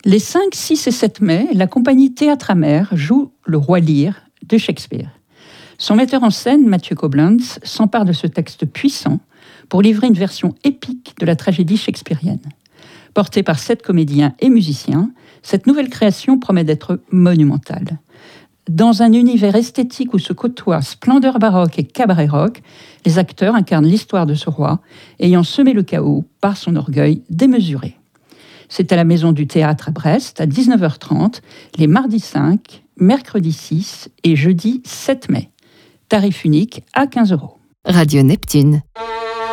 Les 5, 6 et 7 mai, la compagnie Théâtre Amer joue Le Roi Lear de Shakespeare. Son metteur en scène, Mathieu Koblenz, s'empare de ce texte puissant pour livrer une version épique de la tragédie shakespearienne. Portée par 7 comédiens et musiciens, cette nouvelle création promet d'être monumentale. Dans un univers esthétique où se côtoient splendeur baroque et cabaret rock, les acteurs incarnent l'histoire de ce roi, ayant semé le chaos par son orgueil démesuré. C'est à la Maison du Théâtre à Brest, à 19h30, les mardis 5, mercredi 6 et jeudi 7 mai. Tarif unique à 15 €. Radio Neptune.